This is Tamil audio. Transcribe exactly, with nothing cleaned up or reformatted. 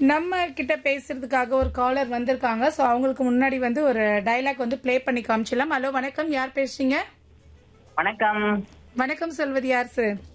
நம்ம கிட்ட பேசுறதுக்காக ஒரு காலர் வந்திருக்காங்க. சோ அவங்களுக்கு முன்னாடி வந்து ஒரு டயலாக் வந்து ப்ளே பண்ணி காமிச்சலாம். ஹலோ வணக்கம், யார் பேசுறீங்க? வணக்கம். வணக்கம் சொல்வது யார் சார்?